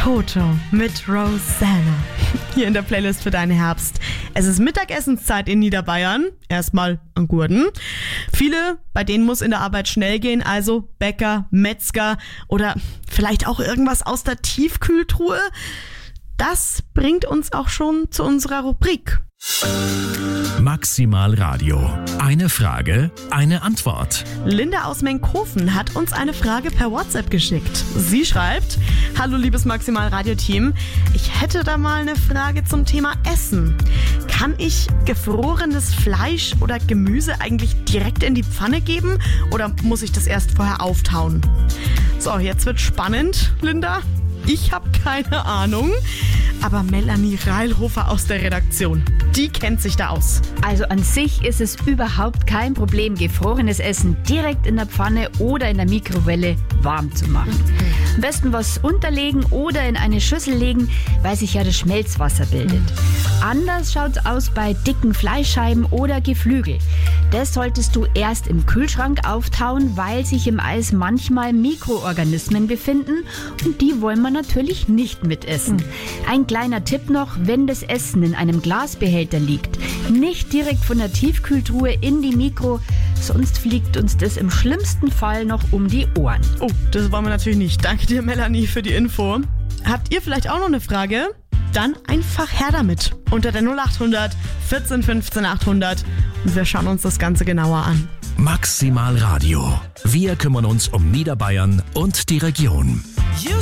Toto mit Rosanna. Hier in der Playlist für deinen Herbst. Es ist Mittagessenszeit in Niederbayern. Erstmal an Gurten. Viele, bei denen muss in der Arbeit schnell gehen, also Bäcker, Metzger oder vielleicht auch irgendwas aus der Tiefkühltruhe. Das bringt uns auch schon zu unserer Rubrik. Maximal Radio. Eine Frage, eine Antwort. Linda aus Menkhofen hat uns eine Frage per WhatsApp geschickt. Sie schreibt: Hallo liebes Maximal Radio Team, ich hätte da mal eine Frage zum Thema Essen. Kann ich gefrorenes Fleisch oder Gemüse eigentlich direkt in die Pfanne geben oder muss ich das erst vorher auftauen? So, jetzt wird spannend, Linda. Ich habe keine Ahnung, aber Melanie Reilhofer aus der Redaktion, die kennt sich da aus. Also an sich ist es überhaupt kein Problem, gefrorenes Essen direkt in der Pfanne oder in der Mikrowelle warm zu machen. Am besten was unterlegen oder in eine Schüssel legen, weil sich ja das Schmelzwasser bildet. Anders schaut's aus bei dicken Fleischscheiben oder Geflügel. Das solltest du erst im Kühlschrank auftauen, weil sich im Eis manchmal Mikroorganismen befinden und die wollen wir natürlich nicht mitessen. Ein kleiner Tipp noch, wenn das Essen in einem Glasbehälter liegt, nicht direkt von der Tiefkühltruhe in die Mikro, sonst fliegt uns das im schlimmsten Fall noch um die Ohren. Oh, das wollen wir natürlich nicht. Danke dir, Melanie, für die Info. Habt ihr vielleicht auch noch eine Frage? Dann einfach her damit. Unter der 0800 14 15 800 und wir schauen uns das Ganze genauer an. Maximal Radio. Wir kümmern uns um Niederbayern und die Region.